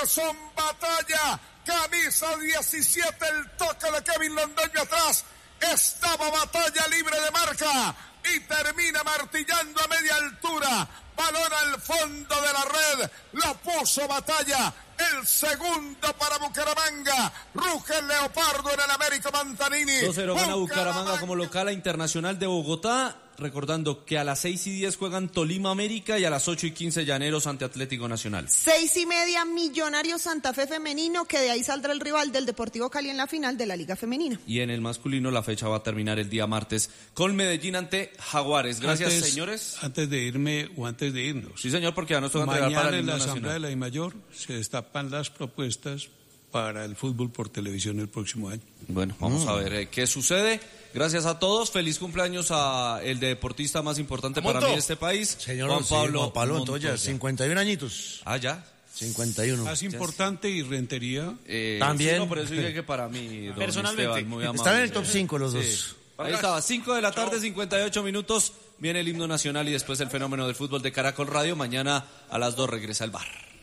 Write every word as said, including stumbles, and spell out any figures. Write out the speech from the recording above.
Emerson Batalla, camisa diecisiete, el toque de Kevin Londoño atrás. Estaba Batalla libre de marca y termina martillando a media altura. Balón al fondo de la red, lo puso Batalla. El segundo para Bucaramanga. Ruge el Leopardo en el Américo Mantanini. dos cero gana Bucaramanga como local a Internacional de Bogotá. Recordando que a las seis y diez juegan Tolima América y a las ocho y quince Llaneros ante Atlético Nacional. Seis y media Millonarios Santa Fe femenino, que de ahí saldrá el rival del Deportivo Cali en la final de la Liga Femenina. Y en el masculino la fecha va a terminar el día martes con Medellín ante Jaguares. Gracias, antes, señores. Antes de irme o antes de irnos. Sí, señor, porque ya nos toca entregar para el Mañana en la himno Asamblea nacional. de la DIMAYOR se destapan las propuestas para el fútbol por televisión el próximo año. Bueno, vamos mm. a ver eh, qué sucede. Gracias a todos. Feliz cumpleaños a el deportista más importante para mí de este país, Señor Juan Pablo, sí, Juan Pablo Montoya. Montoya, cincuenta y un añitos. Ah, ya. cincuenta y uno. Más importante y Rentería. Eh, También. Sí, no, por eso dije que para mí, don Personalmente. Esteban, muy amable. Están en el top cinco los Sí. dos. Ahí estaba, cinco de la tarde, cincuenta y ocho minutos. Viene el himno nacional y después el fenómeno del fútbol de Caracol Radio. Mañana a las dos regresa el bar.